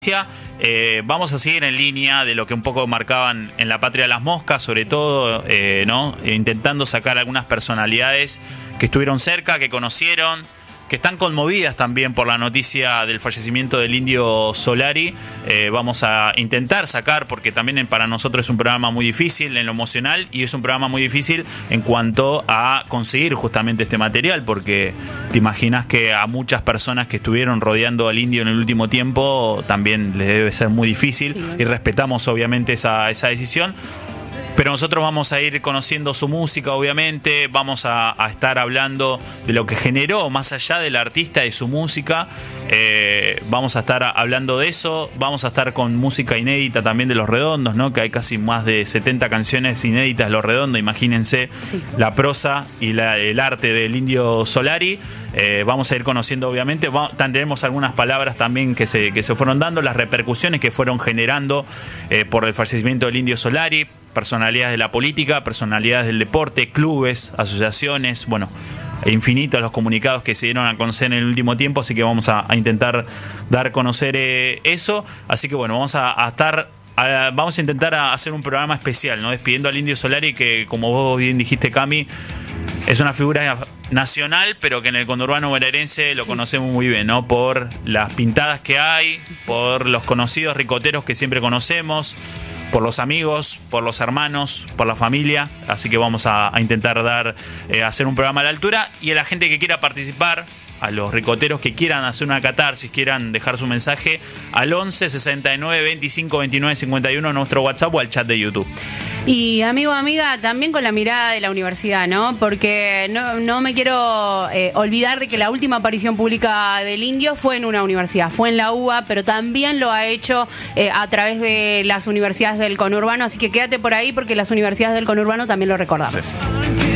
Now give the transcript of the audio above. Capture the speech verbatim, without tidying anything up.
noticia. Eh, vamos a seguir en línea de lo que un poco marcaban en La Patria de las Moscas, sobre todo, eh, ¿no? Intentando sacar algunas personalidades que estuvieron cerca, que conocieron, que están conmovidas también por la noticia del fallecimiento del Indio Solari. Eh, vamos a intentar sacar, porque también para nosotros es un programa muy difícil en lo emocional y es un programa muy difícil en cuanto a conseguir justamente este material, porque te imaginas que a muchas personas que estuvieron rodeando al Indio en el último tiempo también les debe ser muy difícil, sí, y respetamos obviamente esa, esa decisión. Pero nosotros vamos a ir conociendo su música, obviamente, vamos a, a estar hablando de lo que generó, más allá del artista y su música. Eh, vamos a estar hablando de eso, vamos a estar con música inédita también de Los Redondos, ¿no? Que hay casi más de setenta canciones inéditas de Los Redondos, imagínense, sí, la prosa y la, el arte del Indio Solari. Eh, vamos a ir conociendo, obviamente, vamos, tendremos algunas palabras también que se, que se fueron dando, las repercusiones que fueron generando eh, por el fallecimiento del Indio Solari, personalidades de la política, personalidades del deporte, clubes, asociaciones, bueno, infinitos los comunicados que se dieron a conocer en el último tiempo, así que vamos a, a intentar dar a conocer eh, eso. Así que bueno, vamos a, a estar... A, vamos a intentar a hacer un programa especial, ¿no? Despidiendo al Indio Solari, que como vos bien dijiste, Cami, es una figura nacional, pero que en el conurbano bonaerense lo sí. conocemos muy bien, ¿no? Por las pintadas que hay, por los conocidos ricoteros que siempre conocemos, por los amigos, por los hermanos, por la familia. Así que vamos a, a intentar dar, eh, hacer un programa a la altura. Y a la gente que quiera participar, a los ricoteros que quieran hacer una catarsis, quieran dejar su mensaje, al once sesenta y nueve veinticinco veintinueve cincuenta y uno, nuestro WhatsApp, o al chat de YouTube. Y amigo, amiga, también con la mirada de la universidad, ¿no? Porque no, no me quiero eh, olvidar de que la última aparición pública del Indio fue en una universidad, fue en la U B A, pero también lo ha hecho eh, a través de las universidades del conurbano, así que quédate por ahí porque las universidades del conurbano también lo recordamos. Sí.